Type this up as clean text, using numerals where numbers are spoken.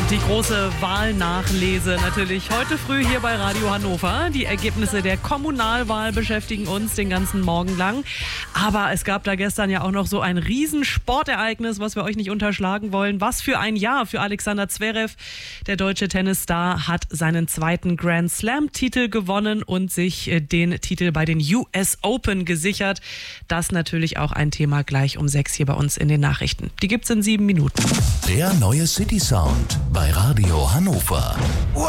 Die große Wahlnachlese natürlich heute früh hier bei Radio Hannover. Die Ergebnisse der Kommunalwahl beschäftigen uns den ganzen Morgen lang. Aber es gab da gestern ja auch noch so ein Riesensportereignis, was wir euch nicht unterschlagen wollen. Was für ein Jahr für Alexander Zverev. Der deutsche Tennisstar hat seinen zweiten Grand Slam-Titel gewonnen und sich den Titel bei den US Open gesichert. Das natürlich auch ein Thema gleich um 6 hier bei uns in den Nachrichten. Die gibt's in 7 Minuten. Der neue City Sound bei Radio Hannover.